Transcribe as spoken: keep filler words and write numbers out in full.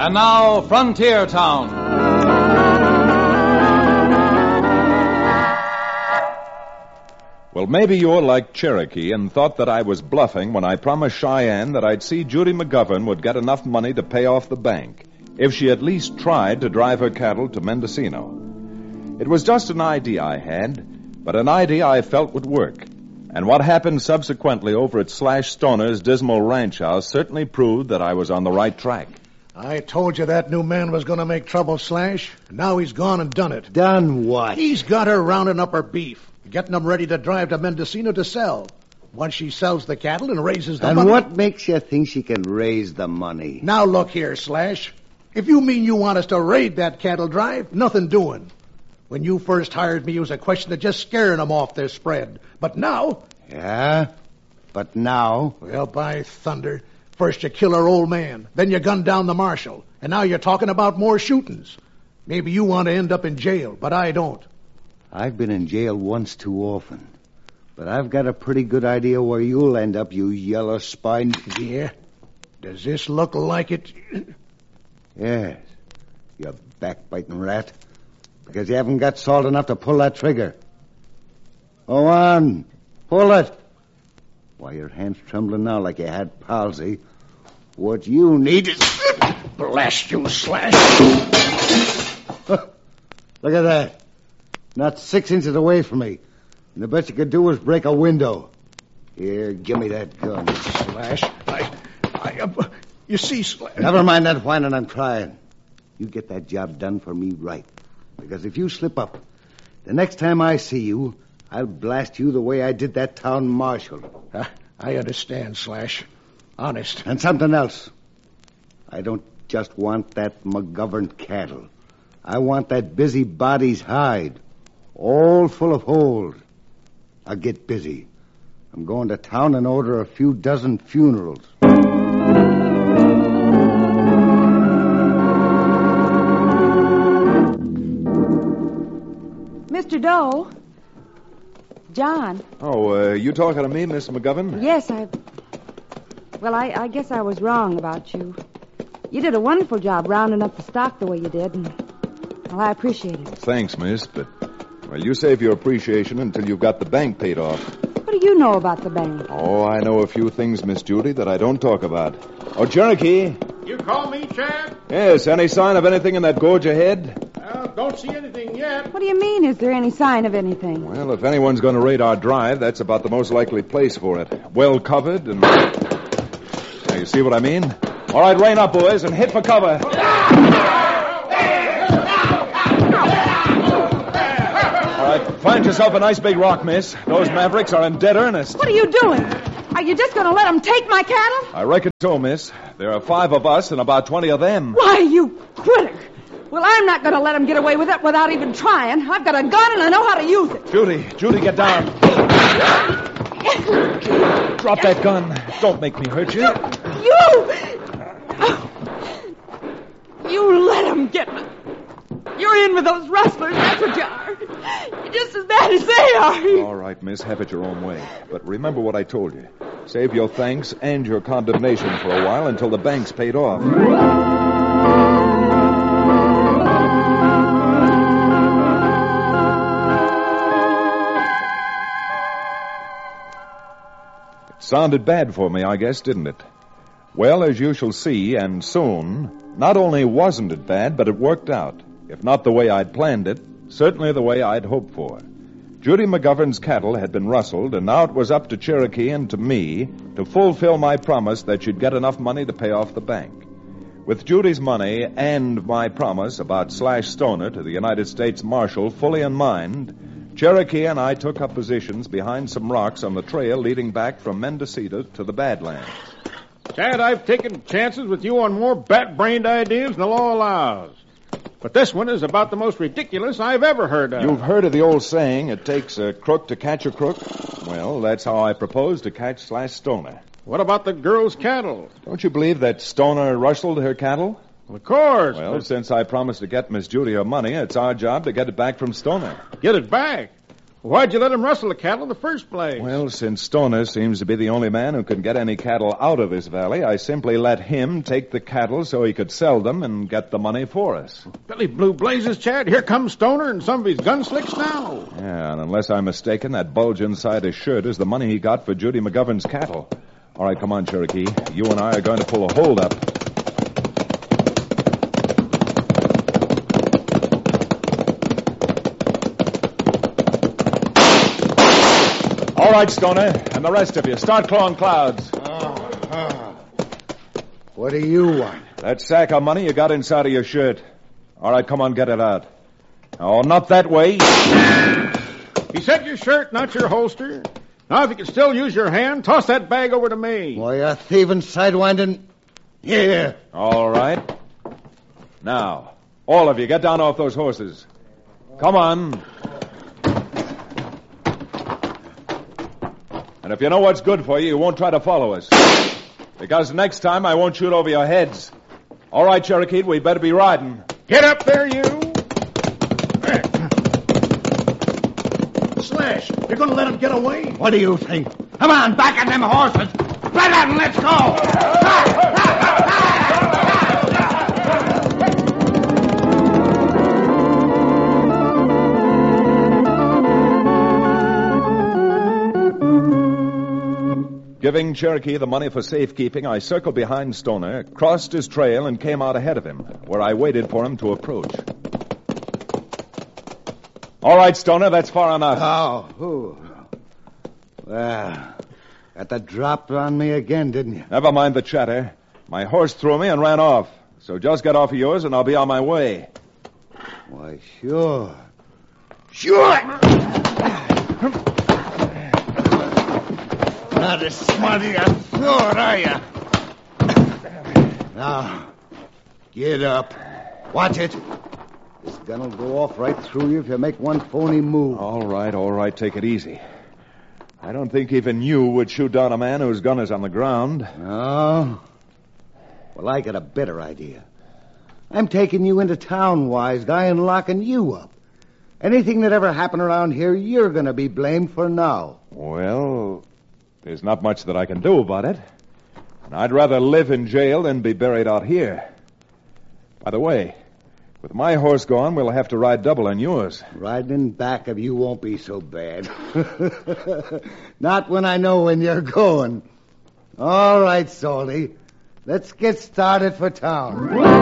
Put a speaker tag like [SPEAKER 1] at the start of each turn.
[SPEAKER 1] And now, Frontier Town.
[SPEAKER 2] Well, maybe you're like Cherokee and thought that I was bluffing when I promised Cheyenne that I'd see Judy McGovern would get enough money to pay off the bank if she at least tried to drive her cattle to Mendocino. It was just an idea I had, but an idea I felt would work. And what happened subsequently over at Slash Stoner's dismal ranch house certainly proved that I was on the right track.
[SPEAKER 3] I told you that new man was going to make trouble, Slash. Now he's gone and done it.
[SPEAKER 4] Done what?
[SPEAKER 3] He's got her rounding up her beef, getting them ready to drive to Mendocino to sell. Once she sells the cattle and raises the
[SPEAKER 4] and
[SPEAKER 3] money...
[SPEAKER 4] And what makes you think she can raise the money?
[SPEAKER 3] Now look here, Slash. If you mean you want us to raid that cattle drive, nothing doing. When you first hired me, it was a question of just scaring them off their spread. But now...
[SPEAKER 4] Yeah? But now?
[SPEAKER 3] Well, by thunder. First you kill our old man, then you gun down the marshal, and now you're talking about more shootings. Maybe you want to end up in jail, but I don't.
[SPEAKER 4] I've been in jail once too often. But I've got a pretty good idea where you'll end up, you yellow spine.
[SPEAKER 3] Yeah? Does this look like it?
[SPEAKER 4] Yes. You backbiting rat. Because you haven't got salt enough to pull that trigger. Go on. Pull it. Why, your hand's trembling now like you had palsy. What you need is...
[SPEAKER 3] Blast you, Slash.
[SPEAKER 4] Look at that. Not six inches away from me. And the best you could do is break a window. Here, give me that gun.
[SPEAKER 3] Slash, I... I uh, you see, Slash...
[SPEAKER 4] Never mind that whining and crying. You get that job done for me right. Because if you slip up, the next time I see you, I'll blast you the way I did that town marshal.
[SPEAKER 3] Uh, I understand, Slash. Honest.
[SPEAKER 4] And something else. I don't just want that McGovern cattle. I want that busy body's hide. All full of holes. I'll get busy. I'm going to town and order a few dozen funerals.
[SPEAKER 5] Mister Doe? John?
[SPEAKER 2] Oh, uh, you talking to me, Miss McGovern?
[SPEAKER 5] Yes, I... Well, I, I guess I was wrong about you. You did a wonderful job rounding up the stock the way you did, and... Well, I appreciate it.
[SPEAKER 2] Thanks, miss, but... Well, you save your appreciation until you've got the bank paid off.
[SPEAKER 5] What do you know about the bank?
[SPEAKER 2] Oh, I know a few things, Miss Judy, that I don't talk about. Oh, Cherokee.
[SPEAKER 6] You call me, Chad?
[SPEAKER 2] Yes, any sign of anything in that gorge ahead?
[SPEAKER 6] Uh, don't see anything yet.
[SPEAKER 5] What do you mean, is there any sign of anything?
[SPEAKER 2] Well, if anyone's going to raid our drive, that's about the most likely place for it. Well covered and... Now, you see what I mean? All right, rein up, boys, and hit for cover. All right, find yourself a nice big rock, miss. Those mavericks are in dead earnest.
[SPEAKER 5] What are you doing? Are you just going to let them take my cattle?
[SPEAKER 2] I reckon so, miss. There are five of us and about twenty of them.
[SPEAKER 5] Why, you critter. Well, I'm not going to let them get away with it without even trying. I've got a gun and I know how to use it.
[SPEAKER 2] Judy, Judy, get down. Drop that gun. Don't make me hurt you.
[SPEAKER 5] You! You let them get me. You're in with those rustlers, that's what you are. You're just as bad as they are.
[SPEAKER 2] All right, miss, have it your own way. But remember what I told you. Save your thanks and your condemnation for a while until the bank's paid off. It sounded bad for me, I guess, didn't it? Well, as you shall see, and soon, not only wasn't it bad, but it worked out. If not the way I'd planned it, certainly the way I'd hoped for. Judy McGovern's cattle had been rustled, and now it was up to Cherokee and to me to fulfill my promise that she'd get enough money to pay off the bank. With Judy's money and my promise about Slash Stoner to the United States Marshal fully in mind, Cherokee and I took up positions behind some rocks on the trail leading back from Mendocino to the Badlands.
[SPEAKER 6] Chad, I've taken chances with you on more bat-brained ideas than the law allows. But this one is about the most ridiculous I've ever heard of.
[SPEAKER 2] You've heard of the old saying, it takes a crook to catch a crook? Well, that's how I propose to catch Slash Stoner.
[SPEAKER 6] What about the girl's cattle?
[SPEAKER 2] Don't you believe that Stoner rustled her cattle?
[SPEAKER 6] Well, of course.
[SPEAKER 2] Well,
[SPEAKER 6] but...
[SPEAKER 2] since I promised to get Miss Judy her money, it's our job to get it back from Stoner.
[SPEAKER 6] Get it back? Why'd you let him rustle the cattle in the first place?
[SPEAKER 2] Well, since Stoner seems to be the only man who can get any cattle out of this valley, I simply let him take the cattle so he could sell them and get the money for us.
[SPEAKER 6] Billy Blue Blazes, Chad. Here comes Stoner and some of his gun slicks now.
[SPEAKER 2] Yeah, and unless I'm mistaken, that bulge inside his shirt is the money he got for Judy McGovern's cattle. All right, come on, Cherokee. You and I are going to pull a hold-up. All right, Stoner, and the rest of you, start clawing clouds.
[SPEAKER 4] Uh-huh. What do you want?
[SPEAKER 2] That sack of money you got inside of your shirt. All right, come on, get it out. Oh, not that way.
[SPEAKER 6] He said your shirt, not your holster. Now, if you can still use your hand, toss that bag over to me.
[SPEAKER 4] Why, you're thieving, sidewinding. Here.
[SPEAKER 2] All right. Now, all of you, get down off those horses. Come on. And if you know what's good for you, you won't try to follow us. Because next time I won't shoot over your heads. All right, Cherokee, we better be riding.
[SPEAKER 6] Get up there, you.
[SPEAKER 3] Slash, you're going to let him get away?
[SPEAKER 4] What do you think? Come on, back on them horses. Right out and let's go.
[SPEAKER 2] Giving Cherokee the money for safekeeping, I circled behind Stoner, crossed his trail, and came out ahead of him, where I waited for him to approach. All right, Stoner, that's far enough.
[SPEAKER 4] Oh, ooh. Well, got the drop on me again, didn't you?
[SPEAKER 2] Never mind the chatter. My horse threw me and ran off. So just get off of yours and I'll be on my way.
[SPEAKER 4] Why, sure. Sure! Not as smart as I thought, are you? Now, get up. Watch it. This gun will go off right through you if you make one phony move.
[SPEAKER 2] All right, all right, take it easy. I don't think even you would shoot down a man whose gun is on the ground.
[SPEAKER 4] No? Well, I got a better idea. I'm taking you into town, wise guy, and locking you up. Anything that ever happened around here, you're going to be blamed for now.
[SPEAKER 2] Well, there's not much that I can do about it. And I'd rather live in jail than be buried out here. By the way, with my horse gone, we'll have to ride double on yours.
[SPEAKER 4] Riding in back of you won't be so bad. Not when I know when you're going. All right, Salty. Let's get started for town.